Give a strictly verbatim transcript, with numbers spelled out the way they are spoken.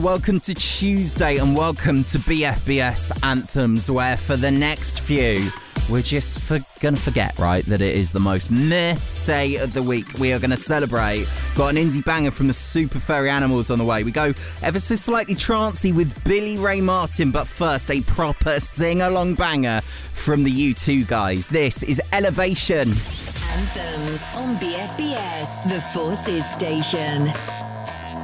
Welcome to Tuesday and welcome to B F B S Anthems, where for the next few, we're just for, gonna forget, right, that it is the most meh day of the week. We are gonna celebrate. Got an indie banger from the Super Furry Animals on the way. We go ever so slightly trancey with Billy Ray Martin, but first a proper sing-along banger from the U two guys. This is Elevation. Anthems on B F B S, the Forces station.